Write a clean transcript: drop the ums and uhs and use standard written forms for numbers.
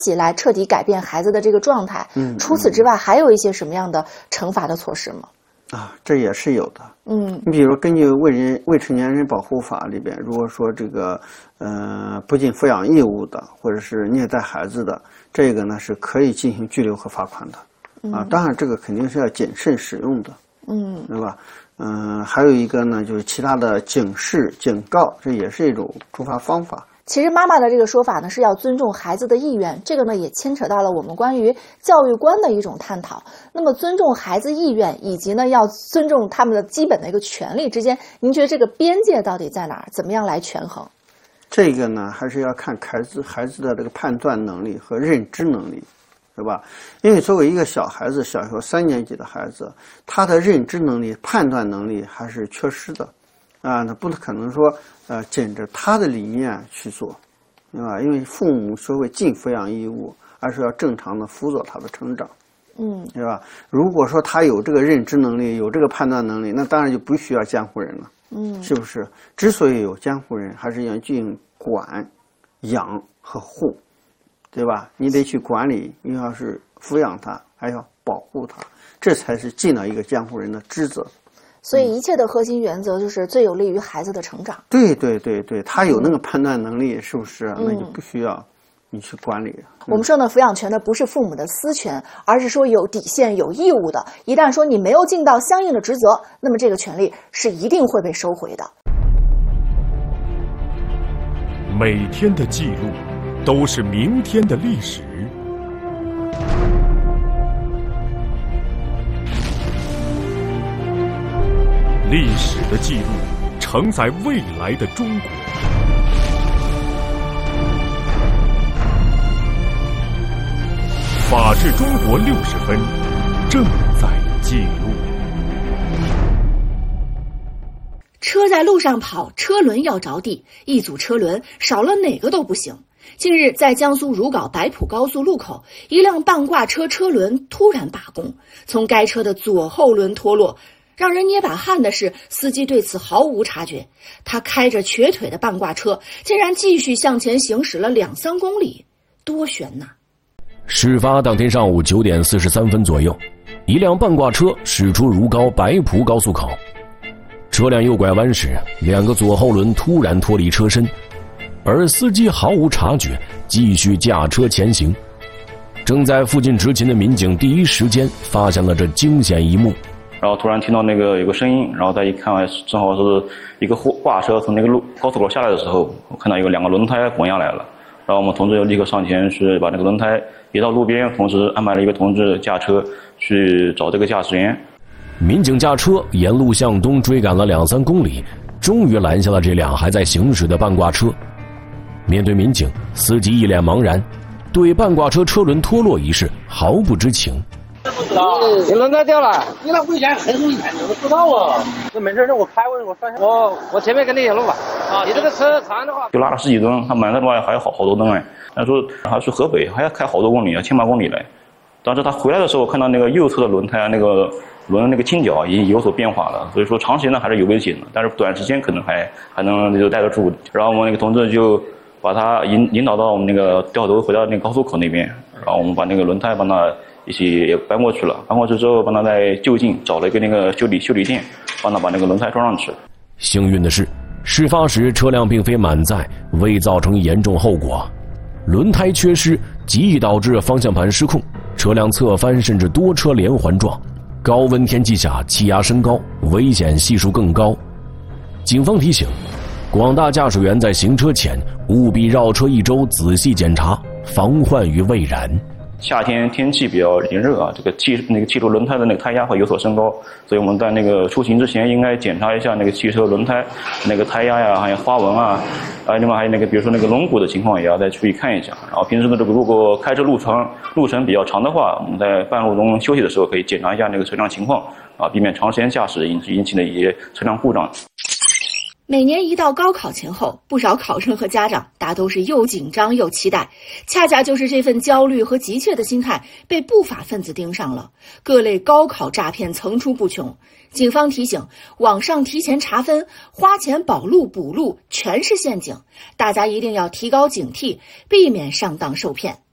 起来彻底改变孩子的这个状态。除此之外，还有一些什么样的惩罚的措施吗？ 这也是有的。你比如根据未成年人保护法里边，如果说这个不尽抚养义务的，或者是虐待孩子的，这个呢是可以进行拘留和罚款的。当然这个肯定是要谨慎使用的。对吧？还有一个呢，就是其他的警示、警告，这也是一种处罚方法。 其实妈妈的这个说法呢，是要尊重孩子的意愿，这个呢也牵扯到了我们关于教育观的一种探讨。那么尊重孩子意愿，以及呢要尊重他们的基本的一个权利之间，您觉得这个边界到底在哪儿？怎么样来权衡？ 这个呢，还是要看孩子的这个判断能力和认知能力，是吧？因为作为一个小孩子，小学3年级的孩子，他的认知能力、判断能力还是缺失的。那不可能说紧着他的理念去做，对吧？因为父母学会尽抚养义务，而是要正常的辅佐他的成长，对吧？如果说他有这个认知能力，有这个判断能力，那当然就不需要监护人了，是不是？之所以有监护人，还是要进行管、养和护，对吧？你得去管理，你要是抚养他，还要保护他，这才是尽了一个监护人的职责。 所以一切的核心原则就是最有利于孩子的成长。 对，他有那个判断能力，是不是？那就不需要你去管理。 我们说呢，抚养权呢不是父母的私权，而是说有底线、有义务的。一旦说你没有尽到相应的职责，那么这个权利是一定会被收回的。 每天的记录都是明天的历史。历史的记录承载未来的中国。法治中国60分正在记录。 车在路上跑，车轮要着地，一组车轮少了哪个都不行。近日，在江苏如皋白浦高速路口，一辆半挂车车轮突然罢工，从该车的左后轮脱落。让人捏把汗的是，司机对此毫无察觉，他开着瘸腿的半挂车，竟然继续向前行驶了2-3公里，多悬呐！ 事发当天上午9点43分左右，一辆半挂车驶出如皋白浦高速口，车辆右拐弯时，2个左后轮突然脱离车身，而司机毫无察觉，继续驾车前行。正在附近执勤的民警第一时间发现了这惊险一幕。 然后突然听到那个有个声音，然后再一看，正好是一个挂车从那个高速口下来的时候，我看到有2个轮胎滚下来了。然后我们同志就立刻上前去把那个轮胎移到路边，同时安排了一个同志驾车去找这个驾驶员。 民警驾车沿路向东追赶了2-3公里，终于拦下了这辆还在行驶的半挂车。面对民警，司机一脸茫然，对半挂车车轮脱落一事毫不知情。 你轮胎掉了，你那危险很危险，我不知道啊。那没事，我开我算下。我前面跟你一路吧。你这个车长的话， 就拉了10几吨，他满的话还有好多吨哎。他说还去河北，还要开好多公里啊，1000把公里来。当时他回来的时候，看到那个右侧的轮胎那个轮那个倾角已经有所变化了，所以说长时间呢还是有危险的，但是短时间可能还能就带得住。然后我们那个同志就把他引导到我们那个掉头回到那个高速口那边，然后我们把那个轮胎帮他一起也搬过去了。搬过去之后，帮他在就近找了一个那个修理店，帮他把那个轮胎装上去。 幸运的是，事发时车辆并非满载，未造成严重后果。轮胎缺失极易导致方向盘失控，车辆侧翻甚至多车连环撞。高温天气下气压升高，危险系数更高。警方提醒广大驾驶员在行车前务必绕车1周仔细检查，防患于未然。 夏天天气比较炎热啊，这个汽车轮胎的那个胎压会有所升高，所以我们在那个出行之前应该检查一下那个汽车轮胎那个胎压呀，还有花纹啊，另外还有那个比如说那个轮毂的情况也要再注意看一下。然后平时的这个如果开车路程比较长的话，我们在半路中休息的时候可以检查一下那个车辆情况啊，避免长时间驾驶引起的一些车辆故障。 每年一到高考前后，不少考生和家长大都是又紧张又期待，恰恰就是这份焦虑和急切的心态被不法分子盯上了，各类高考诈骗层出不穷。警方提醒，网上提前查分、花钱保录补录全是陷阱，大家一定要提高警惕，避免上当受骗。